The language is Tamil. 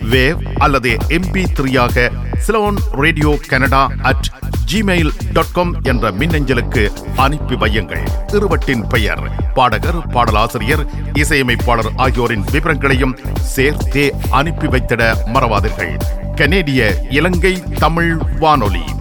வேவ் அல்லது MP3 Ceylon radio Canada @gmail.com என்ற மின்னஞ்சலுக்கு அனுப்பி வையுங்கள். இருவட்டின் பெயர், பாடகர், பாடலாசிரியர், இசையமைப்பாளர் ஆகியோரின் விவரங்களையும் சேர்த்தே அனுப்பி வைத்திட மறவாதீர்கள். கனேடிய இலங்கை தமிழ் வானொலி.